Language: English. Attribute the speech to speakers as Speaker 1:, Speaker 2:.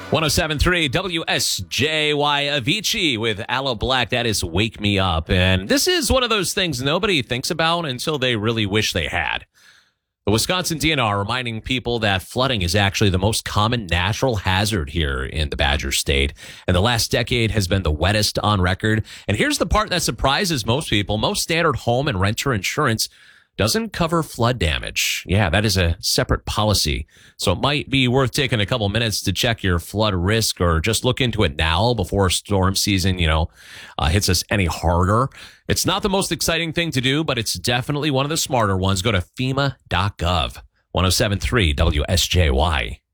Speaker 1: 107.3 WSJY Avicii with Aloe Black. That is Wake Me Up. And this is one of those things nobody thinks about until they really wish they had. The Wisconsin DNR reminding people that flooding is actually the most common natural hazard here in the Badger State. And the last decade has been the wettest on record. And here's the part that surprises most people. Most standard home and renter insurance doesn't cover flood damage. Yeah, that is a separate policy. So it might be worth taking a couple minutes to check your flood risk or just look into it now before storm season, hits us any harder. It's not the most exciting thing to do, but it's definitely one of the smarter ones. Go to FEMA.gov. 107.3 WSJY.